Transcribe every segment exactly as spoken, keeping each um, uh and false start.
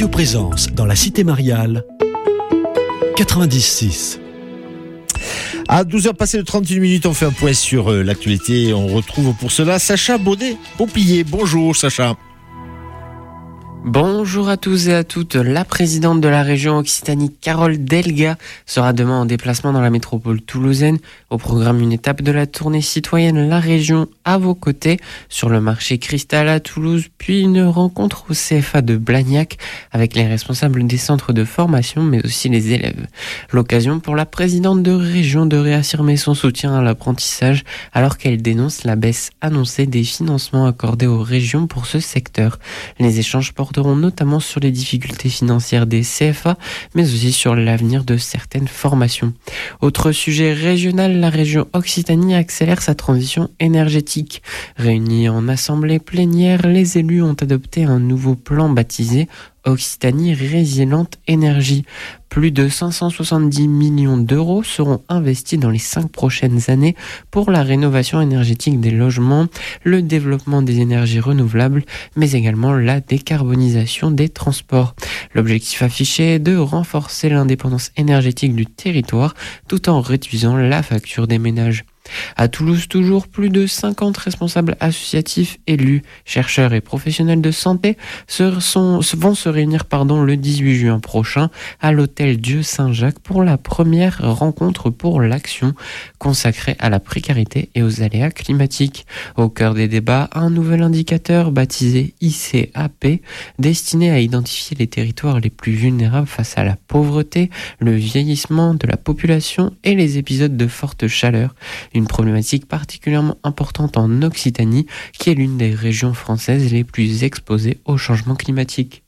Radio Présence dans la Cité Mariale, quatre-vingt-dix six. À douze heures passées de trente-une minutes, on fait un point sur euh, l'actualité. On retrouve pour cela Sacha Baudet-Pompillier. Bonjour Sacha. Bonjour à tous et à toutes. La présidente de la région Occitanie, Carole Delga, sera demain en déplacement dans la métropole toulousaine. Au programme, une étape de la tournée citoyenne La Région à vos côtés sur le marché Cristal à Toulouse, puis une rencontre au C F A de Blagnac avec les responsables des centres de formation, mais aussi les élèves. L'occasion pour la présidente de région de réaffirmer son soutien à l'apprentissage alors qu'elle dénonce la baisse annoncée des financements accordés aux régions pour ce secteur. Les échanges portent notamment sur les difficultés financières des C F A, mais aussi sur l'avenir de certaines formations. Autre sujet régional, la région Occitanie accélère sa transition énergétique. Réunis en assemblée plénière, les élus ont adopté un nouveau plan baptisé Occitanie Résiliente Énergie. Plus de cinq cent soixante-dix millions d'euros seront investis dans les cinq prochaines années pour la rénovation énergétique des logements, le développement des énergies renouvelables, mais également la décarbonisation des transports. L'objectif affiché est de renforcer l'indépendance énergétique du territoire tout en réduisant la facture des ménages. À Toulouse, toujours, plus de cinquante responsables associatifs, élus, chercheurs et professionnels de santé se sont, vont se réunir pardon, le dix-huit juin prochain à l'hôtel Dieu Saint-Jacques pour la première rencontre pour l'action consacrée à la précarité et aux aléas climatiques. Au cœur des débats, un nouvel indicateur baptisé I C A P destiné à identifier les territoires les plus vulnérables face à la pauvreté, le vieillissement de la population et les épisodes de forte chaleur. Une problématique particulièrement importante en Occitanie, qui est l'une des régions françaises les plus exposées au changement climatique.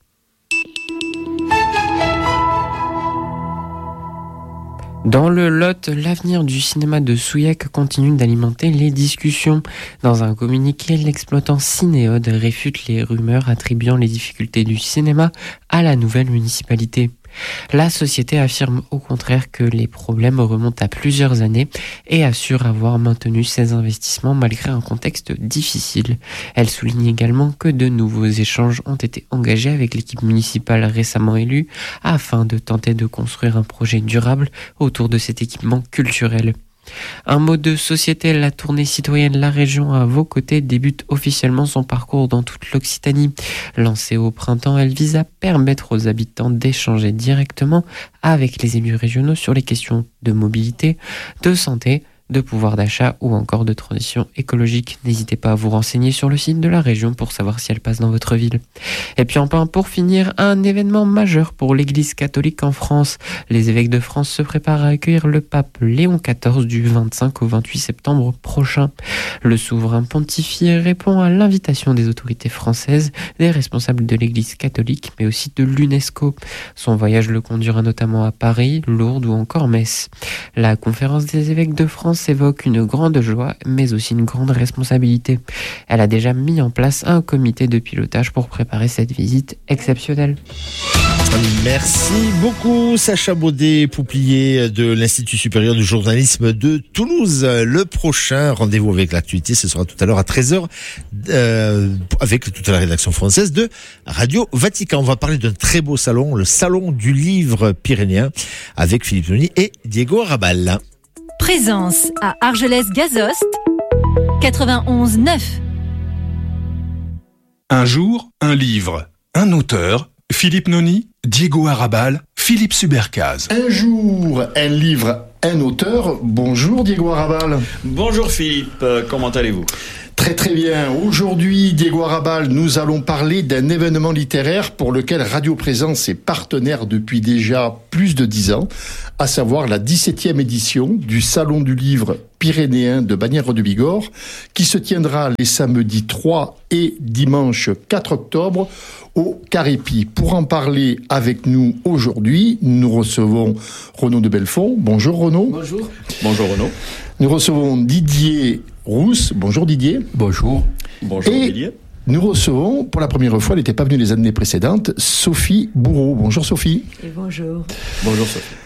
Dans le Lot, l'avenir du cinéma de Souillac continue d'alimenter les discussions. Dans un communiqué, l'exploitant Cinéode réfute les rumeurs attribuant les difficultés du cinéma à la nouvelle municipalité. La société affirme au contraire que les problèmes remontent à plusieurs années et assure avoir maintenu ses investissements malgré un contexte difficile. Elle souligne également que de nouveaux échanges ont été engagés avec l'équipe municipale récemment élue afin de tenter de construire un projet durable autour de cet équipement culturel. Un mot de société, la tournée citoyenne La Région à vos côtés débute officiellement son parcours dans toute l'Occitanie. Lancée au printemps, elle vise à permettre aux habitants d'échanger directement avec les élus régionaux sur les questions de mobilité, de santé, de pouvoir d'achat ou encore de transition écologique. N'hésitez pas à vous renseigner sur le site de la région pour savoir si elle passe dans votre ville. Et puis enfin, pour finir, un événement majeur pour l'Église catholique en France. Les évêques de France se préparent à accueillir le pape Léon quatorze du vingt-cinq au vingt-huit septembre prochain. Le souverain pontifié répond à l'invitation des autorités françaises, des responsables de l'Église catholique, mais aussi de l'UNESCO. Son voyage le conduira notamment à Paris, Lourdes ou encore Metz. La conférence des évêques de France évoque une grande joie, mais aussi une grande responsabilité. Elle a déjà mis en place un comité de pilotage pour préparer cette visite exceptionnelle. Merci beaucoup Sacha Baudet-Pompillier de l'Institut supérieur du journalisme de Toulouse. Le prochain rendez-vous avec l'actualité, ce sera tout à l'heure à treize heures euh, avec toute la rédaction française de Radio Vatican. On va parler d'un très beau salon, le Salon du Livre Pyrénéen, avec Philippe Noni et Diego Arrabal. Présence à Argelès-Gazost, quatre-vingt-onze neuf. Un jour, un livre, un auteur, Philippe Noni, Diego Arrabal, Philippe Subercaz. Un jour, un livre, un auteur. Bonjour Diego Arrabal. Bonjour Philippe, comment allez-vous ? Très très bien. Aujourd'hui, Diego Arrabal, nous allons parler d'un événement littéraire pour lequel Radio Présence est partenaire depuis déjà plus de dix ans, à savoir la dix-septième édition du Salon du Livre Pyrénéen de Bagnères-de-Bigorre, qui se tiendra les samedis trois et dimanche quatre octobre au Carépi. Pour en parler avec nous aujourd'hui, nous recevons Renaud de Belfond. Bonjour Renaud. Bonjour. Bonjour Renaud. Nous recevons Didier Rousse. Bonjour Didier. Bonjour. Bonjour et Didier. Nous recevons, pour la première fois, elle n'était pas venue les années précédentes, Sophie Bourreau. Bonjour Sophie. Et bonjour. Bonjour Sophie.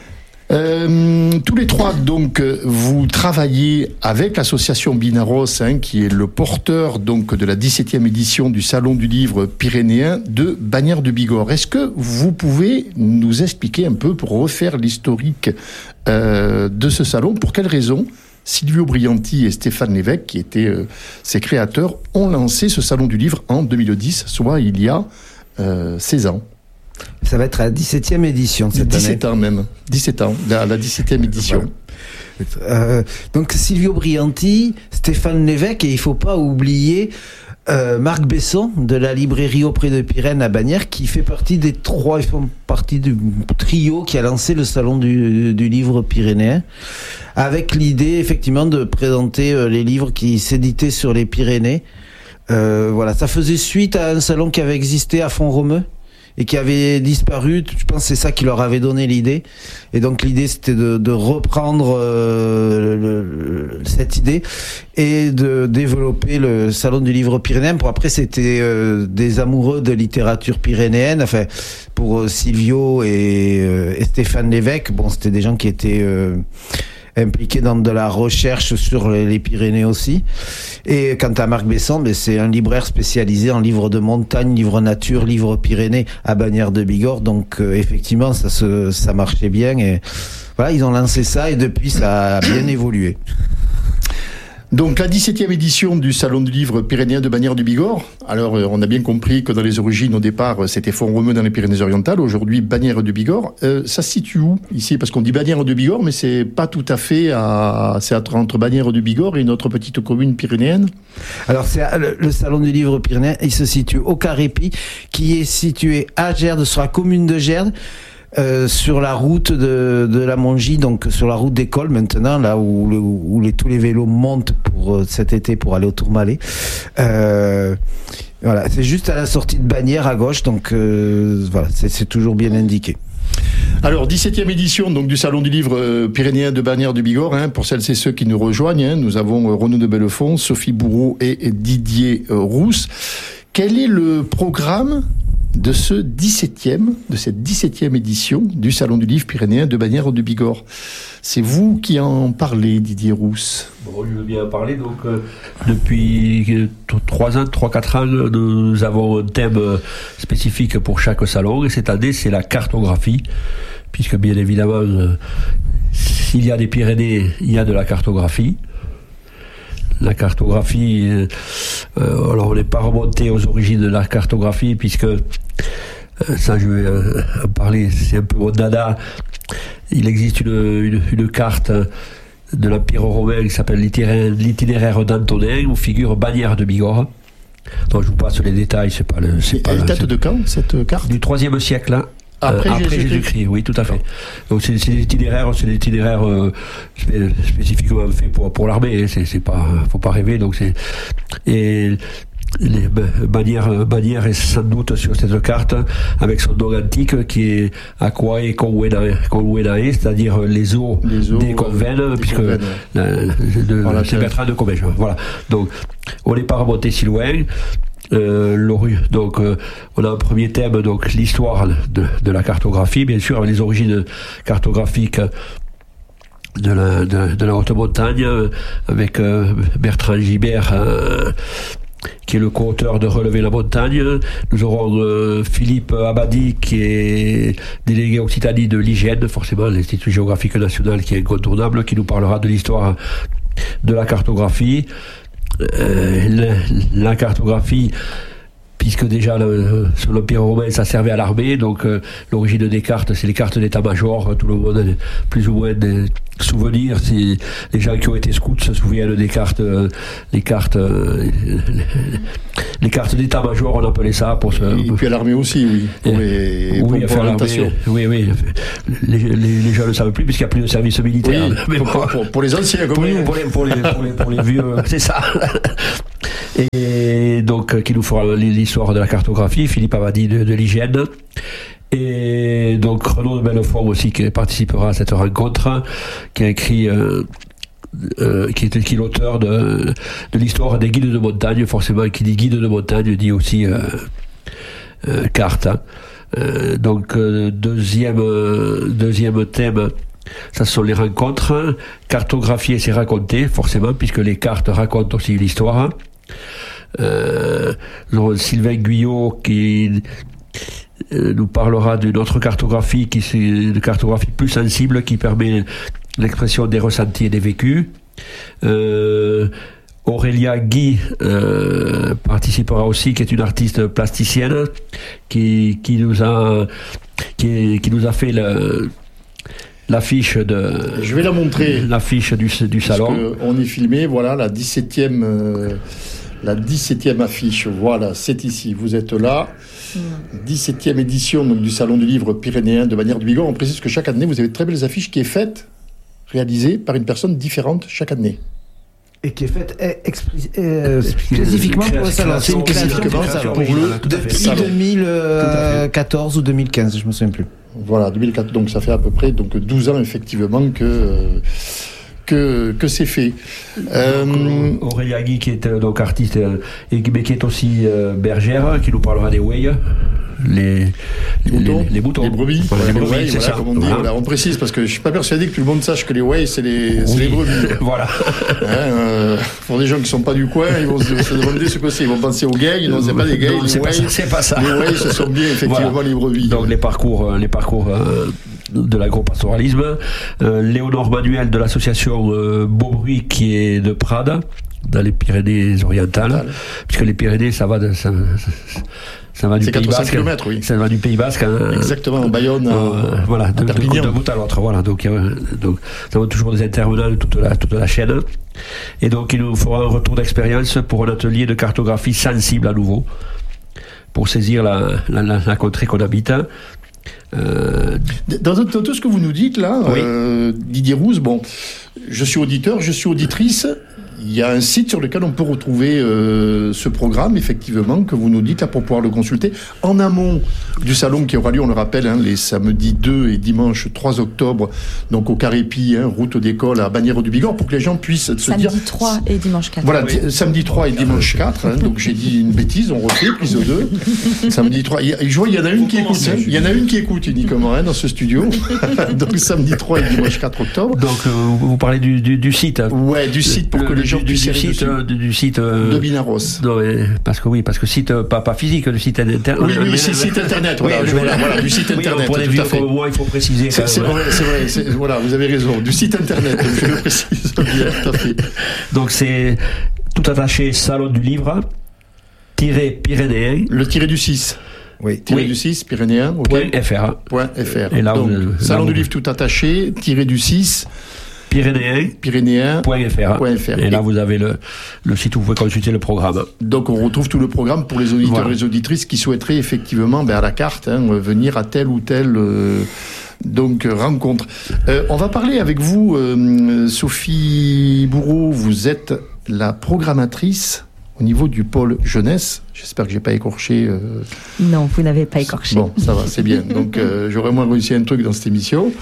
Euh, tous les trois, donc, vous travaillez avec l'association Binaros, hein, qui est le porteur donc de la dix-septième édition du Salon du Livre pyrénéen de Bagnères de Bigorre. Est-ce que vous pouvez nous expliquer un peu, pour refaire l'historique euh, de ce salon, pour quelles raisons Silvio Brianti et Stéphane Lévesque, qui étaient euh, ses créateurs, ont lancé ce Salon du Livre en deux mille dix, soit il y a euh, seize ans. Ça va être la dix-septième édition cette dix-sept année. ans même. dix-sept ans, la, la dix-septième édition. Voilà. Euh, donc Silvio Brianti, Stéphane Lévesque, et il ne faut pas oublier euh, Marc Besson de la librairie Auprès de Pyrène à Bagnères, qui fait partie des trois, ils font partie du trio qui a lancé le salon du, du livre pyrénéen, avec l'idée effectivement de présenter euh, les livres qui s'éditaient sur les Pyrénées. Euh, voilà, ça faisait suite à un salon qui avait existé à Font-Romeu et qui avait disparu. Je pense que c'est ça qui leur avait donné l'idée. Et donc l'idée, c'était de, de reprendre euh, le, le, cette idée et de développer le Salon du Livre pyrénéen. Pour après, c'était euh, des amoureux de littérature pyrénéenne. Enfin, pour euh, Silvio et, euh, et Stéphane Lévesque, bon, c'était des gens qui étaient euh, impliqué dans de la recherche sur les Pyrénées aussi. Et quant à Marc Besson, ben c'est un libraire spécialisé en livres de montagne, livres nature, livres Pyrénées à Bagnères de Bigorre. Donc euh, effectivement, ça se, ça marchait bien. Et voilà, ils ont lancé ça et depuis, ça a bien évolué. Donc la dix-septième édition du Salon du Livre pyrénéen de Bagnères du Bigorre. Alors euh, on a bien compris que dans les origines, au départ, c'était Font-Romeu dans les Pyrénées-Orientales. Aujourd'hui, Bagnères du Bigorre. Euh, ça se situe où ici? Parce qu'on dit Bagnères du Bigorre, mais c'est pas tout à fait à... c'est entre Bagnères du Bigorre et une autre petite commune pyrénéenne. Alors c'est le, le Salon du Livre pyrénéen, il se situe au Carépi, qui est situé à Gerde, sur la commune de Gerde. Euh, sur la route de, de la Mongie, donc sur la route d'école maintenant, là où, le, où les, tous les vélos montent pour euh, cet été pour aller au Tourmalet. Euh, voilà, c'est juste à la sortie de Bagnères à gauche, donc euh, voilà, c'est, c'est toujours bien indiqué. Alors, dix-septième édition donc, du Salon du Livre euh, pyrénéen de Bagnères du Bigorre. Hein, pour celles et ceux qui nous rejoignent, hein, nous avons euh, Renaud de Bellefond, Sophie Bourreau et, et Didier euh, Rousse. Quel est le programme de ce dix-septième, de cette dix-septième édition du Salon du Livre pyrénéen de Bagnères du Bigorre? C'est vous qui en parlez, Didier Rousse. Bon, je veux bien en parler. Donc, euh, depuis trois ans, trois quatre ans, nous avons un thème spécifique pour chaque salon. Et cette année, c'est la cartographie, puisque bien évidemment, euh, s'il y a des Pyrénées, il y a de la cartographie. La cartographie, euh, euh, alors on n'est pas remonté aux origines de la cartographie, puisque, euh, ça je vais euh, en parler, c'est un peu mon dada. Il existe une, une, une carte de l'Empire romain qui s'appelle l'itinéraire, l'itinéraire d'Antonin, où figure Bagnères de Bigorre. Donc je vous passe les détails, c'est pas le... C'est pas Elle le, date c'est de quand, cette carte? Du troisième siècle, hein. Après, euh, après Jésus-Christ. Jésus-Christ, oui, tout à fait. Donc c'est, c'est des itinéraires, c'est des itinéraires euh, spé- spécifiquement faits pour pour l'armée. Hein. C'est, c'est pas, faut pas rêver. Donc c'est et les Bagnères, Bagnères est sans doute sur cette carte avec son nom antique qui est Aquae Convenae, c'est-à-dire les eaux, les eaux des convènes, euh, puisque convènes, ouais. la, de, voilà, c'est Bertrand de Comège. Voilà. Donc on n'est pas remonté si loin. Euh, donc euh, on a un premier thème, donc l'histoire de, de la cartographie, bien sûr, avec les origines cartographiques de la, de, de la haute montagne, avec euh, Bertrand Gibert, euh, qui est le co-auteur de Relever la montagne. Nous aurons euh, Philippe Abadi, qui est délégué Occitanie de l'I G N, forcément l'Institut géographique national, qui est incontournable, qui nous parlera de l'histoire de la cartographie. Euh, la, la cartographie, puisque déjà le, sur l'Empire romain ça servait à l'armée, donc euh, l'origine des cartes, c'est les cartes d'état-major. Tout le monde a plus ou moins des souvenirs. C'est les gens qui ont été scouts se souviennent des cartes, euh, les cartes, euh, les cartes d'état-major, on appelait ça pour se. Et puis à l'armée aussi, oui. Pour les, oui, pour, pour l'orientation. Oui, oui. Les, les, les gens ne le savent plus puisqu'il n'y a plus de service militaire. Oui, mais pour, pour, pour les anciens, pour les, pour les, pour les, pour les, pour les vieux, c'est ça. Et donc, qui nous fera l'histoire de la cartographie, Philippe Abadi de, de l'I G N. Et donc, Renaud de Bellefond aussi, qui participera à cette rencontre, qui a écrit, euh, euh, qui est, qui est l'auteur de, de l'histoire des guides de montagne. Forcément, qui dit guide de montagne dit aussi euh, euh, carte. Hein. Euh, donc, euh, deuxième, euh, deuxième thème, Ça, ce sont les rencontres. Cartographier, c'est raconter, forcément, puisque les cartes racontent aussi l'histoire. Euh, Sylvain Guyot qui euh, nous parlera d'une autre cartographie, qui c'est une cartographie plus sensible, qui permet l'expression des ressentis et des vécus. Euh, Aurélia Guy euh, participera aussi, qui est une artiste plasticienne, qui, qui nous a qui, qui nous a fait le l'affiche de. Je vais la montrer. L'affiche du, du salon. On est filmé, voilà, la dix-septième, euh, la dix-septième affiche. Voilà, c'est ici. Vous êtes là. dix-septième édition donc, du Salon du Livre Pyrénéen de Bagnères du Bigorre. On précise que chaque année, vous avez de très belles affiches qui est faite, réalisée par une personne différente chaque année. Et qui est faite expli- euh, spécifiquement pour le salon. C'est une création pour le salon. Pour le Depuis deux mille quatorze ou deux mille quinze, je ne me souviens plus. Voilà, deux mille quatre, donc ça fait à peu près donc, douze ans effectivement que, que, que c'est fait. Euh, Aurélia Guy, qui est donc artiste, et, mais qui est aussi euh, bergère, qui nous parlera des whey. Les, les, moutons, les, les moutons, les brebis, voilà, les les brebis, whey, c'est voilà, ça. Comme on dit, voilà. Voilà, on précise parce que je suis pas persuadé que tout le monde sache que les whey c'est les, c'est oui. les brebis. Voilà. Hein, euh, pour des gens qui sont pas du coin, ils vont se, se demander ce que c'est. Ils vont penser aux gays, non, c'est pas des gays. Non, les c'est, whey, pas ça, c'est pas ça. Les whey, ce sont bien effectivement voilà. les brebis. Donc les parcours, les parcours euh, de l'agropastoralisme. Euh, Léonore Manuel de l'association euh, Beaubruit, qui est de Prades, dans les Pyrénées-Orientales, Total. Puisque les Pyrénées, ça va de, ça, ça va du c'est Pays Basque. kilomètres, oui. Ça va du Pays Basque. Hein, Exactement, en Bayonne, euh, à, voilà, de, à Perpignan. De, de bout à l'autre, voilà. Donc, euh, donc, ça va toujours des intervenants de toute la, toute la chaîne. Et donc, il nous faudra un retour d'expérience pour un atelier de cartographie sensible à nouveau, pour saisir la, la, la, la contrée qu'on habite. Euh... Dans, dans tout ce que vous nous dites là, oui. euh, Didier Rouz, bon, je suis auditeur, je suis auditrice. Il y a un site sur lequel on peut retrouver euh, ce programme, effectivement, que vous nous dites, là, pour pouvoir le consulter. En amont du salon qui aura lieu, on le rappelle, hein, les samedis deux et dimanche trois octobre, donc au Carépi, hein, route d'école à Bagnères du Bigorre, pour que les gens puissent se samedi dire... Samedi trois et dimanche quatre. Voilà, oui. Samedi trois et dimanche quatre, hein, donc j'ai dit une bêtise, on refait, prise de deux. Samedi trois, il, je vois, il y en a une qui écoute, hein, il y en a une qui écoute uniquement hein, dans ce studio. Donc samedi trois et dimanche quatre octobre. Donc euh, vous parlez du, du, du site. Ouais, du site pour le, que les du, gens du, puissent du site, euh, du, du site euh, de Binaros. Non, mais, parce que oui, parce que site euh, pas, pas physique, le site internet. Oui, oui, c'est site internet. Voilà, oui, je, voilà, voilà, du site internet. Oui, pour les vieux comme moi, il faut préciser. C'est, c'est vrai, c'est vrai. C'est, voilà, vous avez raison. Du site internet, je le précise bien, tout à fait. Donc c'est tout attaché, salon du livre, tiré pyrénéen. Le tiré du six. Oui. Tiré oui. du six, pyrénéen. Okay. Point fr. Point fr. Et là, donc, vous, salon là, du vous... livre tout attaché, tiré du six. Pyrénéen. Pyrénéen. Point fr. Point fr. Et, et là, vous avez le, le site où vous pouvez consulter le programme. Donc, on retrouve tout le programme pour les auditeurs voilà. et les auditrices qui souhaiteraient effectivement, ben, à la carte, hein, venir à telle ou telle euh, donc, rencontre. Euh, on va parler avec vous, euh, Sophie Bourreau. Vous êtes la programmatrice au niveau du pôle jeunesse. J'espère que j'ai pas écorché. Euh... Non, vous n'avez pas écorché. Bon, ça va, c'est bien. Donc, euh, j'aurais moins réussi un truc dans cette émission.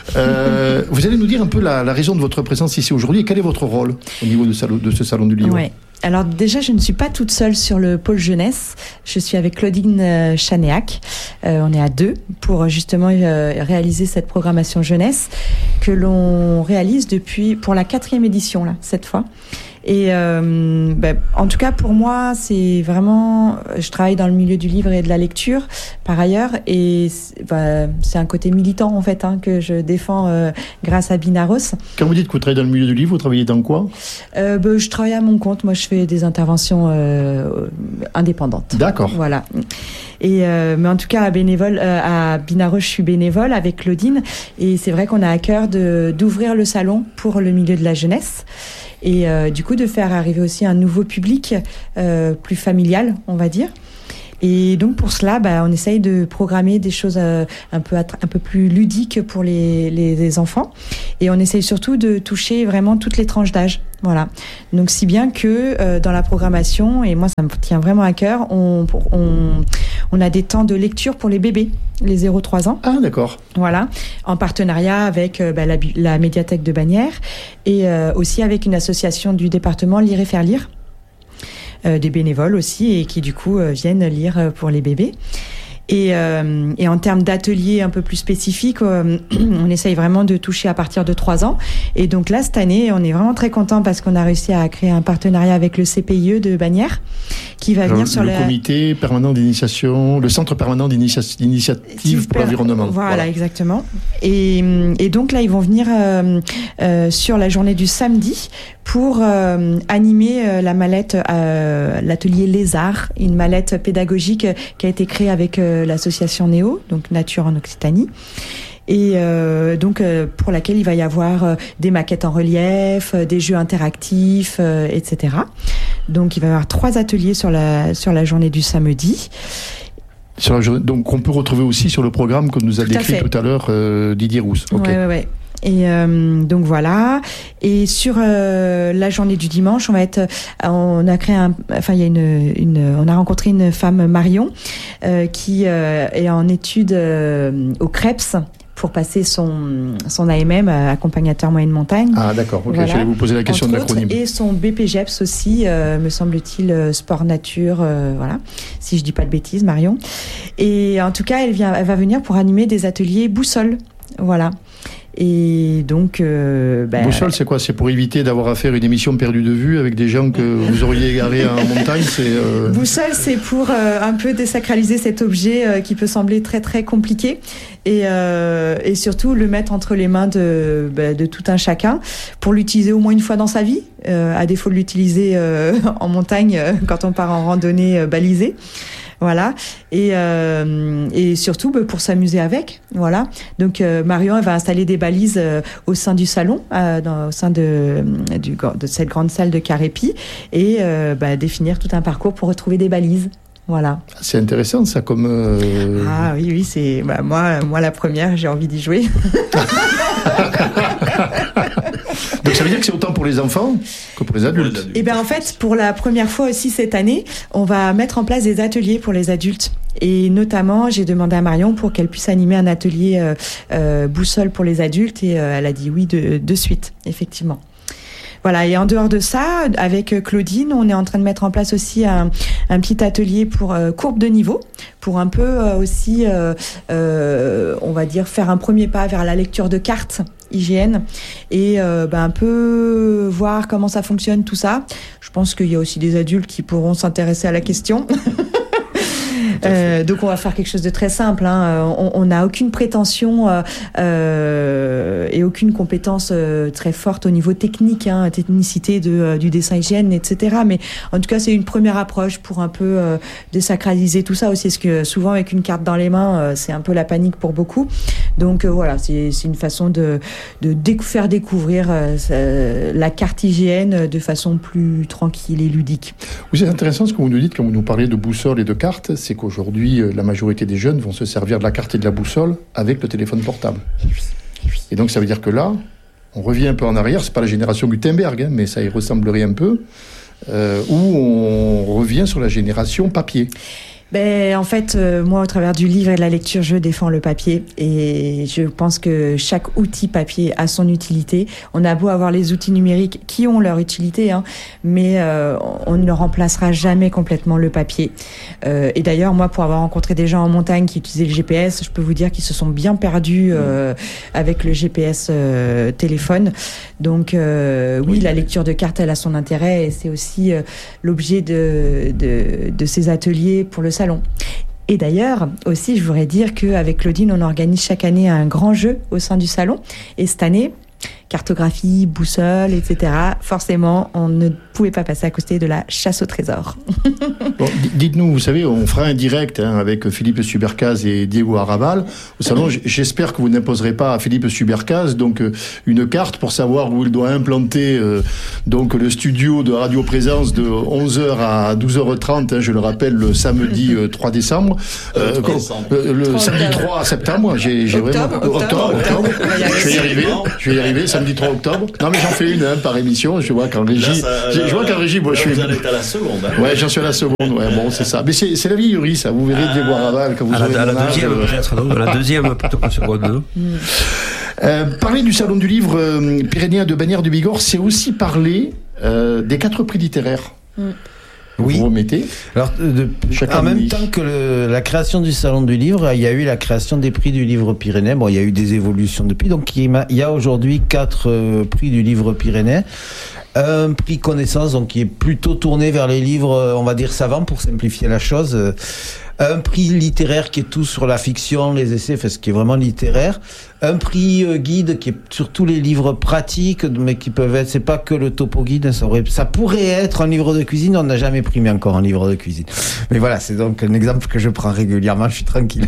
Euh, vous allez nous dire un peu la, la raison de votre présence ici aujourd'hui et quel est votre rôle au niveau de, salon, de ce salon du livre. Ouais. Alors déjà, je ne suis pas toute seule sur le pôle jeunesse. Je suis avec Claudine Chanéac. Euh, on est à deux pour justement euh, réaliser cette programmation jeunesse que l'on réalise depuis pour la quatrième édition là cette fois. Et euh, ben, en tout cas pour moi, c'est vraiment, je travaille dans le milieu du livre et de la lecture par ailleurs, et ben, c'est un côté militant en fait hein, que je défends euh, grâce à Binaros. Quand vous dites que vous travaillez dans le milieu du livre, vous travaillez dans quoi ? euh, ben, Je travaille à mon compte. Moi, je fais des interventions euh, indépendantes. D'accord. Voilà. Et euh, mais en tout cas à bénévole euh, à Binaros, je suis bénévole avec Claudine, et c'est vrai qu'on a à cœur de d'ouvrir le salon pour le milieu de la jeunesse. Et euh, du coup de faire arriver aussi un nouveau public euh, plus familial, on va dire. Et donc pour cela, bah, on essaye de programmer des choses euh, un peu attra- un peu plus ludiques pour les, les, les enfants. Et on essaye surtout de toucher vraiment toutes les tranches d'âge. Voilà. Donc si bien que euh, dans la programmation, et moi ça me tient vraiment à cœur, on, on, on a des temps de lecture pour les bébés, les zéro trois ans. Ah d'accord. Voilà, en partenariat avec euh, bah, la, la médiathèque de Bagnères et euh, aussi avec une association du département Lire et Faire Lire. Euh, des bénévoles aussi et qui du coup euh, viennent lire pour les bébés. Et, euh, et en termes d'ateliers un peu plus spécifiques, euh, on essaye vraiment de toucher à partir de trois ans. Et donc là, cette année, on est vraiment très content parce qu'on a réussi à créer un partenariat avec le C P I E de Bagnères, qui va venir le, sur le la... comité permanent d'initiation, le centre permanent d'initia- d'initiative pour l'environnement. Voilà, Voilà. exactement. Et, et donc là, ils vont venir euh, euh, sur la journée du samedi pour euh, animer euh, la mallette, euh, l'atelier Lézard, une mallette pédagogique qui a été créée avec euh, l'association Néo, donc Nature en Occitanie. Et euh, donc euh, pour laquelle il va y avoir euh, des maquettes en relief, euh, des jeux interactifs, euh, et cetera. Donc il va y avoir trois ateliers sur la sur la journée du samedi. Sur la journée, donc on peut retrouver aussi sur le programme que nous a Tout à décrit fait. tout à l'heure euh, Didier Rousse. Ok. Ouais, ouais, ouais. Et euh, donc voilà. Et sur euh, la journée du dimanche, on va être, on a créé un, enfin il y a une, une, on a rencontré une femme Marion euh, qui euh, est en études euh, au CREPS pour passer son son A M M, accompagnateur moyenne montagne. Ah d'accord. Ok. Voilà. J'allais vous poser la question Entre de l'acronyme. autres, et son B P G E P S aussi, euh, me semble-t-il, euh, sport nature, euh, voilà. Si je dis pas de bêtises, Marion. Et en tout cas, elle vient, elle va venir pour animer des ateliers boussole, voilà. Et donc, euh, ben, Boussole, c'est quoi? C'est pour éviter d'avoir à faire une émission perdue de vue avec des gens que vous auriez égarés en montagne. C'est euh... Boussole, c'est pour euh, un peu désacraliser cet objet euh, qui peut sembler très très compliqué et, euh, et surtout le mettre entre les mains de, ben, de tout un chacun pour l'utiliser au moins une fois dans sa vie, euh, à défaut de l'utiliser euh, en montagne euh, quand on part en randonnée euh, balisée. Voilà, et, euh, et surtout bah, pour s'amuser avec, voilà. Donc euh, Marion, elle va installer des balises euh, au sein du salon, euh, dans, au sein de, du, de cette grande salle de Carépi, et euh, bah, définir tout un parcours pour retrouver des balises. Voilà. C'est intéressant ça comme. Euh... Ah oui, oui, c'est bah, moi, moi la première, j'ai envie d'y jouer. Donc ça veut dire que c'est autant pour les enfants que pour les adultes. Et bien en fait, pour la première fois aussi cette année, on va mettre en place des ateliers pour les adultes. Et notamment, j'ai demandé à Marion pour qu'elle puisse animer un atelier euh, euh, boussole pour les adultes et euh, elle a dit oui de, de suite, effectivement. Voilà, et en dehors de ça, avec Claudine, on est en train de mettre en place aussi un, un petit atelier pour euh, courbe de niveau, pour un peu euh, aussi, euh, euh, on va dire, faire un premier pas vers la lecture de cartes I G N et euh, ben, un peu voir comment ça fonctionne tout ça. Je pense qu'il y a aussi des adultes qui pourront s'intéresser à la question. Euh, donc on va faire quelque chose de très simple, hein. On n'a aucune prétention euh, euh, et aucune compétence euh, très forte au niveau technique, hein, technicité de, euh, du dessin hygiène, et cetera. Mais en tout cas c'est une première approche pour un peu euh, désacraliser tout ça aussi, parce que souvent avec une carte dans les mains euh, c'est un peu la panique pour beaucoup. Donc euh, voilà, c'est, c'est une façon de, de décou- faire découvrir euh, euh, la carte I G N de façon plus tranquille et ludique. Oui, c'est intéressant ce que vous nous dites quand vous nous parlez de boussole et de carte, c'est qu'aujourd'hui, la majorité des jeunes vont se servir de la carte et de la boussole avec le téléphone portable. Et donc, ça veut dire que là, on revient un peu en arrière, c'est pas la génération Gutenberg, hein, mais ça y ressemblerait un peu, euh, où on revient sur la génération papier. Ben, en fait, euh, moi, au travers du livre et de la lecture, je défends le papier et je pense que chaque outil papier a son utilité. On a beau avoir les outils numériques qui ont leur utilité, hein, mais euh, on ne remplacera jamais complètement le papier. Euh, et d'ailleurs, moi, pour avoir rencontré des gens en montagne qui utilisaient le G P S, je peux vous dire qu'ils se sont bien perdus euh, avec le G P S euh, téléphone. Donc, euh, oui, oui, la lecture de cartes, elle a son intérêt et c'est aussi euh, l'objet de, de, de ces ateliers pour le salon. Et d'ailleurs, aussi, je voudrais dire qu'avec Claudine, on organise chaque année un grand jeu au sein du salon. Et cette année, cartographie, boussole, et cetera. Forcément, on ne pouvait pas passer à côté de la chasse au trésor. Bon, dites-nous, vous savez, on fera un direct hein, avec Philippe Subercaz et Diego Arrabal. Au salon, j'espère que vous n'imposerez pas à Philippe Subercaz donc euh, une carte pour savoir où il doit implanter euh, donc le studio de Radio Présence de onze heures à douze heures trente. Hein, je le rappelle, le samedi euh, trois décembre. Euh, euh, euh, le samedi trois septembre. J'ai, j'ai octobre, vraiment octobre, octobre, octobre. Je vais y arriver. Je vais y arriver. Samedi trois octobre. Non mais j'en fais une hein, par émission. Je vois qu'en régie, là, ça, je, je vois qu'en régie, moi là, je suis. Vous en êtes à la seconde. Hein. Ouais, j'en suis à la seconde. Ouais, bon, c'est ça. Mais c'est, c'est la vieillerie, ça. Vous verrez ah, Diego Arrabal quand vous à aurez la, à la deuxième, âge, peut-être, non, à la deuxième plutôt que la seconde. euh, parler du salon du livre euh, pyrénéen de Bagnères du Bigorre, c'est aussi parler euh, des quatre prix littéraires. Mm. Oui. Vous remettez. Alors, de, en année. même temps que le, la création du Salon du Livre, il y a eu la création des prix du Livre Pyrénées. Bon, il y a eu des évolutions depuis. Donc, il y a aujourd'hui quatre euh, prix du Livre Pyrénées. Un prix connaissance, donc qui est plutôt tourné vers les livres, on va dire savants, pour simplifier la chose. Un prix littéraire qui est tout sur la fiction, les essais, enfin, ce qui est vraiment littéraire. Un prix euh, guide qui est sur tous les livres pratiques, mais qui peuvent être, c'est pas que le topo guide, ça, aurait, ça pourrait être un livre de cuisine, on n'a jamais primé encore un livre de cuisine. Mais voilà, c'est donc un exemple que je prends régulièrement, je suis tranquille.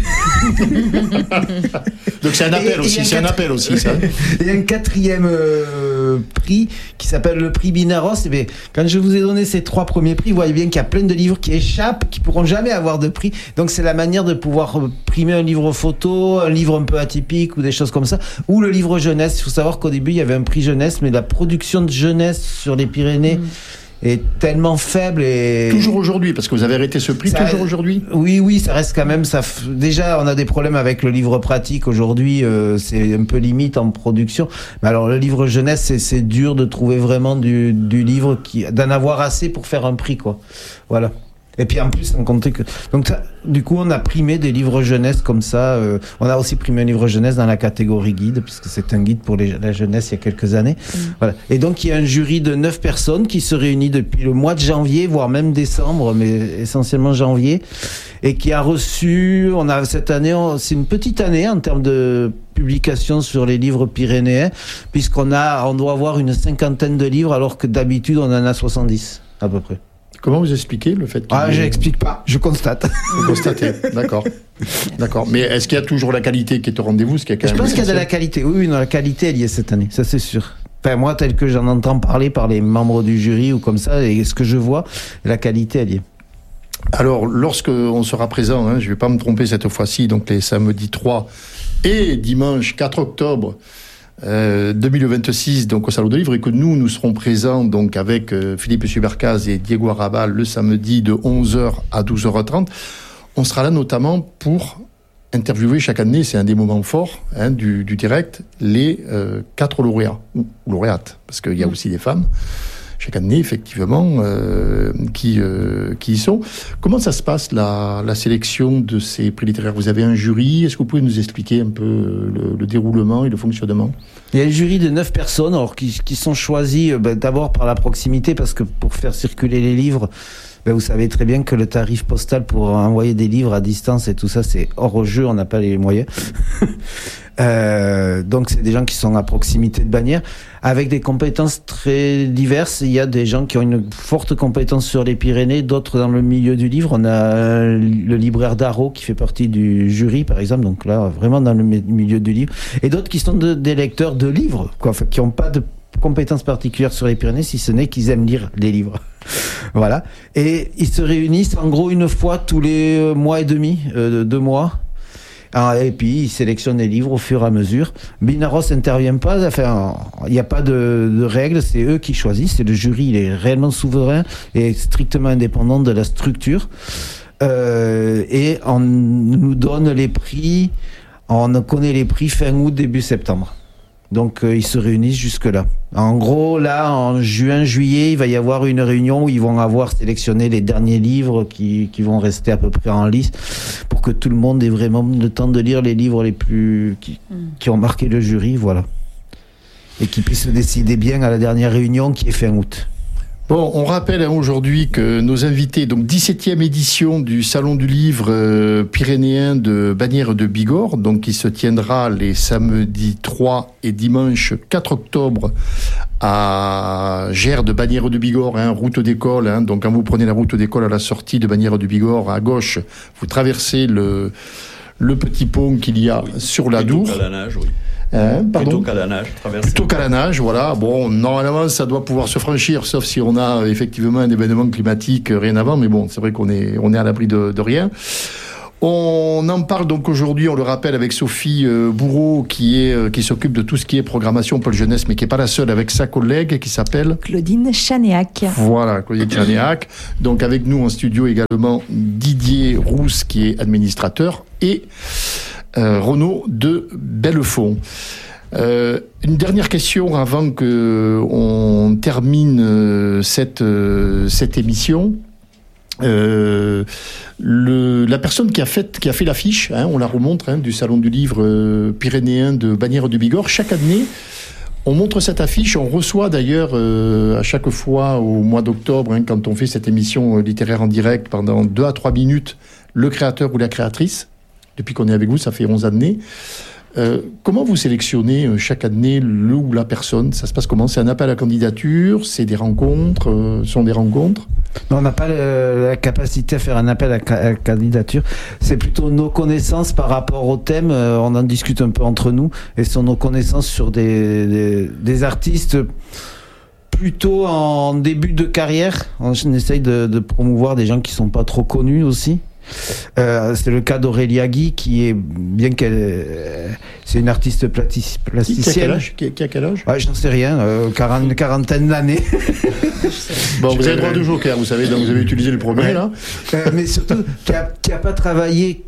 Donc c'est un appel et, aussi, et c'est un, un appel aussi, ça. Et un quatrième euh, prix qui s'appelle le prix Binaros. Et bien, quand je vous ai donné ces trois premiers prix, vous voyez bien qu'il y a plein de livres qui échappent, qui pourront jamais avoir de prix. Donc c'est la manière de pouvoir primer un livre photo, un livre un peu atypique ou des choses comme ça, ou le livre jeunesse. Il faut savoir qu'au début il y avait un prix jeunesse, mais la production de jeunesse sur les Pyrénées mmh. est tellement faible et toujours aujourd'hui, parce que vous avez arrêté ce prix ça, toujours aujourd'hui. Oui, oui, ça reste quand même ça. Déjà, on a des problèmes avec le livre pratique aujourd'hui, euh, c'est un peu limite en production. Mais alors le livre jeunesse, c'est, c'est dur de trouver vraiment du, du livre qui d'en avoir assez pour faire un prix, quoi. Voilà. Et puis en plus, on comptait que donc ça, du coup, on a primé des livres jeunesse comme ça. Euh, on a aussi primé un livre jeunesse dans la catégorie guide, puisque c'est un guide pour les, la jeunesse il y a quelques années. Mmh. Voilà. Et donc il y a un jury de neuf personnes qui se réunit depuis le mois de janvier, voire même décembre, mais essentiellement janvier, et qui a reçu. On a cette année, on, c'est une petite année en termes de publication sur les livres pyrénéens, puisqu'on a, on doit avoir une cinquantaine de livres, alors que d'habitude on en a soixante-dix à peu près. Comment vous expliquez le fait que... Ah, je n'explique pas, je constate. Vous constatez, d'accord. D'accord. Mais est-ce qu'il y a toujours la qualité qui est au rendez-vous, ce qui est quand Je même pense qu'il y a de la qualité. Oui, oui, non, la qualité, elle y est cette année, ça c'est sûr. Enfin, moi, tel que j'en entends parler par les membres du jury ou comme ça, et ce que je vois, la qualité, elle y est. Alors, lorsque on sera présent, hein, je ne vais pas me tromper cette fois-ci, donc les samedis trois et dimanche quatre octobre, Euh, deux mille vingt-six, donc au Salon de Livre, et que nous, nous serons présents donc avec euh, Philippe Subercaz et Diego Arrabal le samedi de onze heures à douze heures trente. On sera là notamment pour interviewer chaque année, c'est un des moments forts hein, du, du direct, les euh, quatre lauréats, ou lauréates, parce qu'il y a aussi des femmes chaque année, effectivement, euh, qui, euh, qui y sont. Comment ça se passe, la, la sélection de ces prix littéraires ? Vous avez un jury ? Est-ce que vous pouvez nous expliquer un peu le, le déroulement et le fonctionnement ? Il y a un jury de neuf personnes alors, qui, qui sont choisis ben, d'abord par la proximité, parce que pour faire circuler les livres, ben, vous savez très bien que le tarif postal pour envoyer des livres à distance et tout ça, c'est hors jeu, on n'a pas les moyens. euh, donc c'est des gens qui sont à proximité de Bagnères, avec des compétences très diverses. Il y a des gens qui ont une forte compétence sur les Pyrénées, d'autres dans le milieu du livre. On a le libraire d'Arro qui fait partie du jury, par exemple, donc là, vraiment dans le milieu du livre. Et d'autres qui sont de, des lecteurs de livres, quoi, enfin, qui n'ont pas de compétences particulières sur les Pyrénées, si ce n'est qu'ils aiment lire les livres. Voilà. Et ils se réunissent en gros une fois tous les mois et demi, euh, deux mois. Et puis ils sélectionnent les livres au fur et à mesure. Binaros n'intervient pas, enfin il n'y a pas de, de règles, c'est eux qui choisissent. C'est le jury, il est réellement souverain et strictement indépendant de la structure. Euh, et on nous donne les prix, on connaît les prix fin août, début septembre. Donc euh, ils se réunissent jusque-là. En gros, là, en juin, juillet, il va y avoir une réunion où ils vont avoir sélectionné les derniers livres qui, qui vont rester à peu près en liste pour que tout le monde ait vraiment le temps de lire les livres les plus qui, mm. qui ont marqué le jury, voilà. Et qu'ils puissent se décider bien à la dernière réunion qui est fin août. Bon, on rappelle hein, aujourd'hui que nos invités, donc dix-septième édition du Salon du Livre euh, pyrénéen de Bagnères de Bigorre, donc qui se tiendra les samedis trois et dimanche quatre octobre à Gers de Bagnères de Bigorre, hein, route d'école. Hein, donc quand vous prenez la route d'école à la sortie de Bagnères de Bigorre, à gauche, vous traversez le, le petit pont qu'il y a oui, sur la Dour. À la nage, oui. Hein, pardon. Plutôt qu'à la nage, traverser. Plutôt qu'à la nage, voilà. Bon, normalement, ça doit pouvoir se franchir, sauf si on a effectivement un événement climatique, rien avant. Mais bon, c'est vrai qu'on est, on est à l'abri de, de rien. On en parle donc aujourd'hui, on le rappelle, avec Sophie euh, Bourreau, qui est euh, qui s'occupe de tout ce qui est programmation Pôle Jeunesse, mais qui n'est pas la seule, avec sa collègue qui s'appelle Claudine Chanéac. Voilà, Claudine Chanéac. Donc avec nous en studio également Didier Rousse, qui est administrateur, et Euh, Renaud de Bellefond. Euh, une dernière question avant que on termine euh, cette, euh, cette émission. Euh, le, la personne qui a fait, qui a fait l'affiche, hein, on la remontre, hein, du Salon du Livre euh, pyrénéen de Bagnères de Bigorre, chaque année, on montre cette affiche. On reçoit d'ailleurs euh, à chaque fois au mois d'octobre, hein, quand on fait cette émission littéraire en direct, pendant deux à trois minutes, le créateur ou la créatrice. Depuis qu'on est avec vous, ça fait onze années. Euh, comment vous sélectionnez euh, chaque année le ou la personne? Ça se passe comment? C'est un appel à candidature? C'est des rencontres? euh, sont des rencontres? Non, on n'a pas le, la capacité à faire un appel à, à candidature. C'est plutôt nos connaissances par rapport au thème. Euh, on en discute un peu entre nous. Et ce sont nos connaissances sur des, des, des artistes plutôt en début de carrière. On essaye de, de promouvoir des gens qui sont pas trop connus aussi. Euh, c'est le cas d'Aurélia Guy, qui est, bien qu'elle, euh, c'est une artiste platis, plasticienne. Qui a quel âge, qui, qui a quel âge ouais, j'en sais rien, euh, quarante, une quarantaine d'années. Bon, vous avez le droit de joker, vous savez, donc vous avez utilisé le premier, ouais. là. Euh, mais surtout, qui a, qui a pas travaillé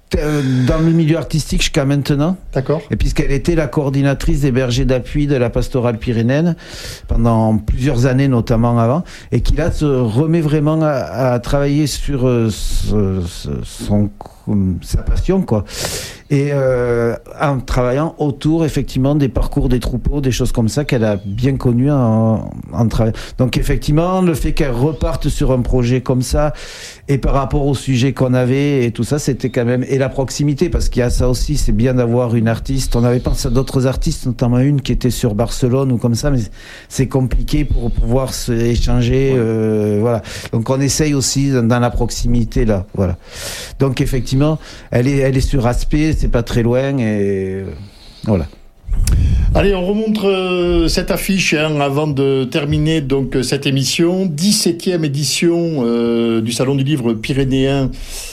dans le milieu artistique jusqu'à maintenant. D'accord. Et puisqu'elle était la coordinatrice des bergers d'appui de la pastorale pyrénéenne pendant plusieurs années, notamment avant, et qui là se remet vraiment à, à travailler sur euh, ce, ce, son, sa passion, quoi. Et euh, en travaillant autour, effectivement, des parcours des troupeaux, des choses comme ça qu'elle a bien connues en, en travaillant. Donc, effectivement, le fait qu'elle reparte sur un projet comme ça, et par rapport au sujet qu'on avait et tout ça, c'était quand même... Et la proximité, parce qu'il y a ça aussi, c'est bien d'avoir une artiste. On avait pensé à d'autres artistes, notamment une qui était sur Barcelone ou comme ça, mais c'est compliqué pour pouvoir se échanger. Ouais. Euh, voilà. Donc, on essaye aussi dans la proximité, là. Voilà. Donc, effectivement, elle est, elle est sur Aspect, c'est pas très loin, et voilà. Allez, on remontre euh, cette affiche hein, avant de terminer donc cette émission. dix-septième édition euh, du Salon du Livre pyrénéen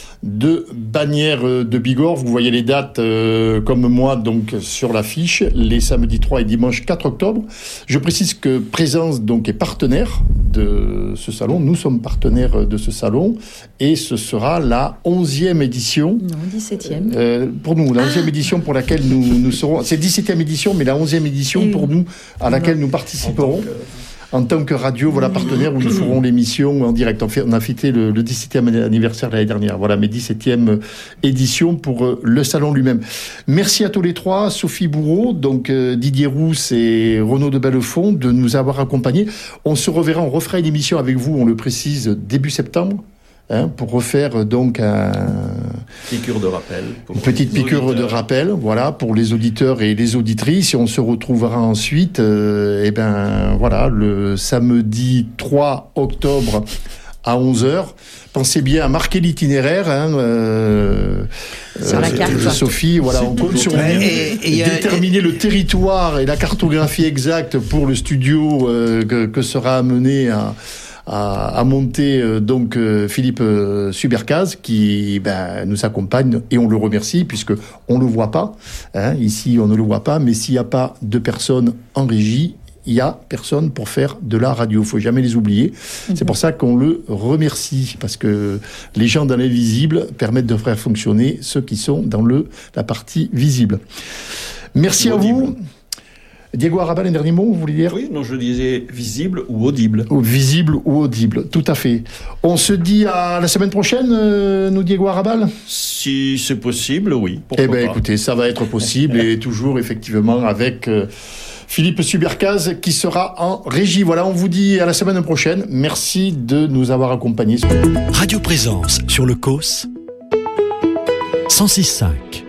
de Bagnères de Bigorre. Vous voyez les dates euh, comme moi donc sur l'affiche, les samedis trois et dimanche quatre octobre. Je précise que Présence donc est partenaire de ce salon. Nous sommes partenaires de ce salon et ce sera la onzième édition. Non, dix-septième. Euh, pour nous, la onzième ah. édition pour laquelle nous, nous serons... C'est dix-septième édition, mais la onzième édition et pour nous, à laquelle nous participerons. En tant que radio, voilà, partenaire, où nous ferons l'émission en direct. On, fait, on a fêté le, le dix-septième anniversaire l'année dernière. Voilà, mes dix-septième édition pour euh, le salon lui-même. Merci à tous les trois, Sophie Bourreau, donc euh, Didier Rousse et Renaud de Bellefond, de nous avoir accompagnés. On se reverra, on refera une émission avec vous, on le précise, début septembre. Hein, pour refaire donc un... piqûre de rappel. Pour une petite piqûre auditeurs. de rappel, voilà, pour les auditeurs et les auditrices. Et on se retrouvera ensuite, euh, et ben voilà, le samedi trois octobre à onze heures. Pensez bien à marquer l'itinéraire, hein, euh, sur euh, la carte. Sophie, voilà, on compte sur vous. Et, et, déterminer et... le territoire et la cartographie exacte pour le studio euh, que, que sera amené à À, à monter euh, donc euh, Philippe euh, Subercaz qui ben, nous accompagne et on le remercie puisque on le voit pas hein, ici on ne le voit pas, mais s'il n'y a pas de personnes en régie, il y a personne pour faire de la radio, faut jamais les oublier. Mm-hmm. C'est pour ça qu'on le remercie, parce que les gens dans l'invisible permettent de faire fonctionner ceux qui sont dans le la partie visible. Merci audible. À vous. Diego Arabal, un dernier mot, vous voulez dire? Oui, non, je disais visible ou audible. Ou visible ou audible, tout à fait. On se dit à la semaine prochaine, euh, nous, Diego Arabal? Si c'est possible, oui. Eh bien, écoutez, ça va être possible, et toujours, effectivement, avec euh, Philippe Subercaz, qui sera en régie. Voilà, on vous dit à la semaine prochaine. Merci de nous avoir accompagnés. Radio Présence sur le C O S cent six virgule cinq.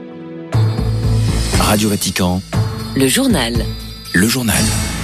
Radio Vatican. Le journal. Le journal.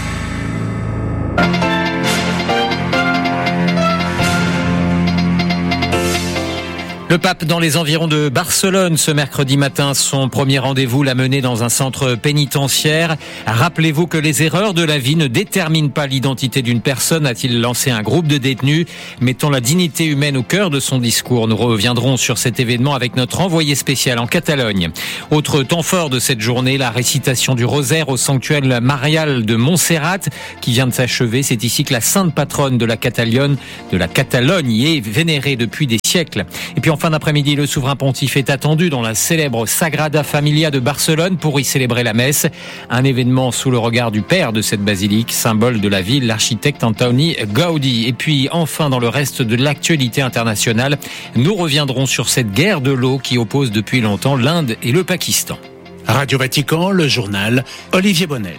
Le pape dans les environs de Barcelone ce mercredi matin. Son premier rendez-vous l'a mené dans un centre pénitentiaire. Rappelez-vous que les erreurs de la vie ne déterminent pas l'identité d'une personne, a-t-il lancé un groupe de détenus, mettant la dignité humaine au cœur de son discours. Nous reviendrons sur cet événement avec notre envoyé spécial en Catalogne. Autre temps fort de cette journée, la récitation du rosaire au sanctuaire marial de Montserrat qui vient de s'achever. C'est ici que la sainte patronne de la Catalogne, de la Catalogne y est vénérée depuis des siècles. Et puis enfin, fin d'après-midi, le souverain pontife est attendu dans la célèbre Sagrada Familia de Barcelone pour y célébrer la messe. Un événement sous le regard du père de cette basilique, symbole de la ville, l'architecte Antoni Gaudi. Et puis enfin, dans le reste de l'actualité internationale, nous reviendrons sur cette guerre de l'eau qui oppose depuis longtemps l'Inde et le Pakistan. Radio Vatican, le journal, Olivier Bonnel.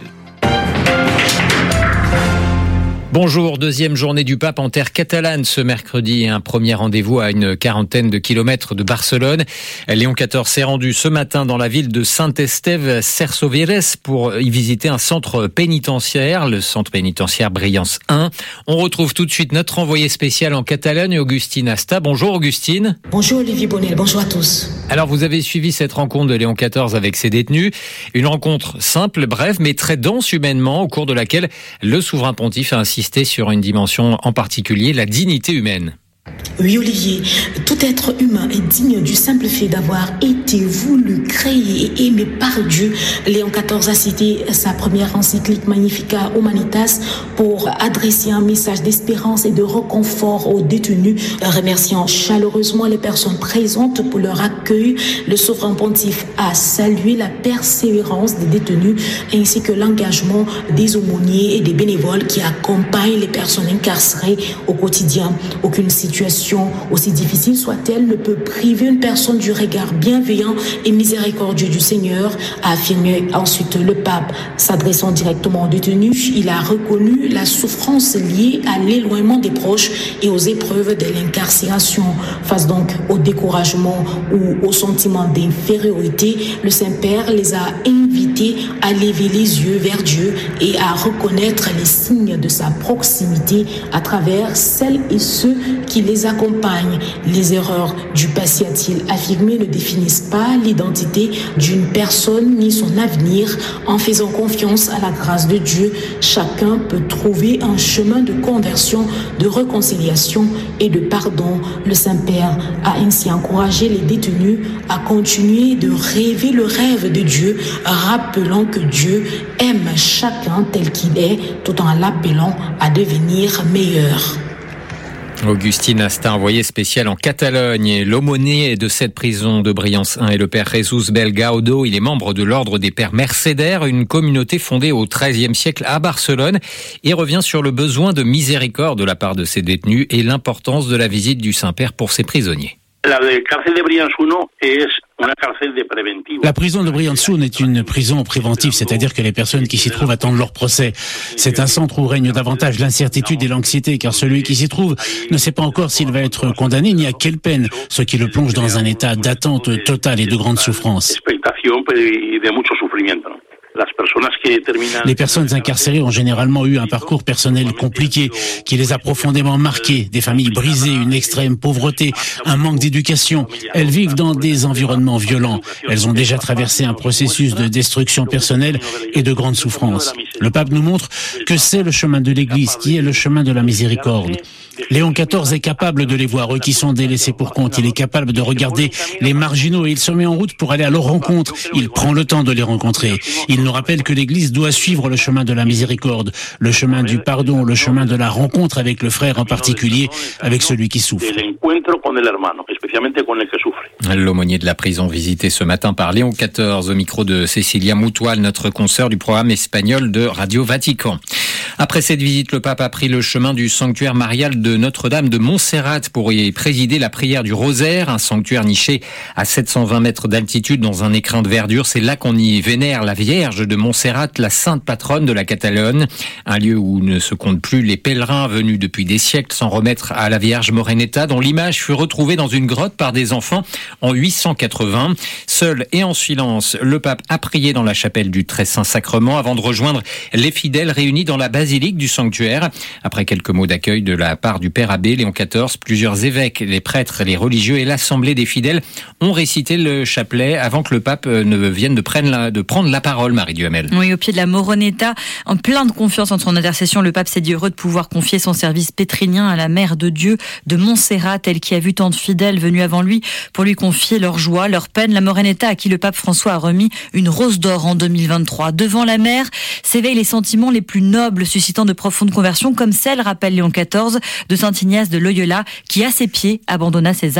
Bonjour, deuxième journée du pape en terre catalane ce mercredi. Un premier rendez-vous à une quarantaine de kilomètres de Barcelone. Léon quatorze s'est rendu ce matin dans la ville de Saint-Esteve Sersoveres pour y visiter un centre pénitentiaire, le centre pénitentiaire Briance un. On retrouve tout de suite notre envoyé spécial en Catalogne, Augustine Asta. Bonjour Augustine. Bonjour Olivier Bonnel, bonjour à tous. Alors vous avez suivi cette rencontre de Léon quatorze avec ses détenus. Une rencontre simple, brève, mais très dense humainement, au cours de laquelle le souverain pontife a insisté sur une dimension en particulier, la dignité humaine. Oui Olivier, tout être humain est digne du simple fait d'avoir été voulu, créé et aimé par Dieu. Léon quatorze a cité sa première encyclique Magnificat Humanitas pour adresser un message d'espérance et de réconfort aux détenus, remerciant chaleureusement les personnes présentes pour leur accueil. Le souverain pontife a salué la persévérance des détenus ainsi que l'engagement des aumôniers et des bénévoles qui accompagnent les personnes incarcérées au quotidien. Aucune situation aussi difficile soit-elle ne peut priver une personne du regard bienveillant et miséricordieux du Seigneur, a affirmé ensuite le pape. S'adressant directement aux détenus, il a reconnu la souffrance liée à l'éloignement des proches et aux épreuves de l'incarcération. Face donc au découragement ou au sentiment d'infériorité, le Saint-Père les a invités à lever les yeux vers Dieu et à reconnaître les signes de sa proximité à travers celles et ceux qui les accompagnent. Les erreurs du passé, a-t-il affirmé, ne définissent pas l'identité d'une personne ni son avenir. En faisant confiance à la grâce de Dieu, chacun peut trouver un chemin de conversion, de réconciliation et de pardon. Le Saint-Père a ainsi encouragé les détenus à continuer de rêver le rêve de Dieu, rappelant que Dieu aime chacun tel qu'il est, tout en l'appelant à devenir meilleur. Augustine Asta, envoyé spécial en Catalogne. L'aumônier de cette prison de Briance un est le père Jesus Belgaudo. Il est membre de l'ordre des pères mercédaires, une communauté fondée au treizième siècle à Barcelone, et revient sur le besoin de miséricorde de la part de ses détenus et l'importance de la visite du Saint-Père pour ses prisonniers. La cárcel de Briance uno es una cárcel de preventivo. La prison de Briance un est une prison préventive, c'est-à-dire que les personnes qui s'y trouvent attendent leur procès. C'est un centre où règne davantage l'incertitude et l'anxiété, car celui qui s'y trouve ne sait pas encore s'il va être condamné ni à quelle peine, ce qui le plonge dans un état d'attente totale et de grande souffrance. Les personnes incarcérées ont généralement eu un parcours personnel compliqué qui les a profondément marquées. Des familles brisées, une extrême pauvreté, un manque d'éducation. Elles vivent dans des environnements violents. Elles ont déjà traversé un processus de destruction personnelle et de grande souffrance. Le pape nous montre que c'est le chemin de l'Église qui est le chemin de la miséricorde. Léon quatorze est capable de les voir, eux qui sont délaissés pour compte. Il est capable de regarder les marginaux et il se met en route pour aller à leur rencontre. Il prend le temps de les rencontrer. Il nous rappelle que l'Église doit suivre le chemin de la miséricorde, le chemin du pardon, le chemin de la rencontre avec le frère, en particulier avec celui qui souffre. L'aumônier de la prison visité ce matin par Léon quatorze au micro de Cécilia Mutual, notre consoeur du programme espagnol de Radio Vatican. Après cette visite, le pape a pris le chemin du sanctuaire marial de Notre-Dame de Montserrat pour y présider la prière du rosaire, un sanctuaire niché à sept cent vingt mètres d'altitude dans un écrin de verdure. C'est là qu'on y vénère la Vierge de Montserrat, la sainte patronne de la Catalogne, un lieu où ne se comptent plus les pèlerins venus depuis des siècles s'en remettre à la Vierge Moreneta, dont l'image fut retrouvée dans une grotte par des enfants en huit cent quatre-vingts. Seul et en silence, le pape a prié dans la chapelle du Très Saint Sacrement avant de rejoindre les fidèles réunis dans la basilique du sanctuaire. Après quelques mots d'accueil de la part du père abbé Léon quatorze, plusieurs évêques, les prêtres, les religieux et l'assemblée des fidèles ont récité le chapelet avant que le pape ne vienne de prendre la, de prendre la parole, Marie Duhamel. Oui, au pied de la Moreneta, en plein de confiance en son intercession, le pape s'est dit heureux de pouvoir confier son service pétrinien à la Mère de Dieu de Montserrat, elle qui a vu tant de fidèles venus avant lui pour lui confier leur joie, leur peine. La Moreneta à qui le pape François a remis une rose d'or en deux mille vingt-trois. Devant la mer s'éveillent les sentiments les plus nobles, suscitant de profondes conversions, comme celle, rappelle Léon quatorze, de saint Ignace de Loyola, qui à ses pieds abandonna ses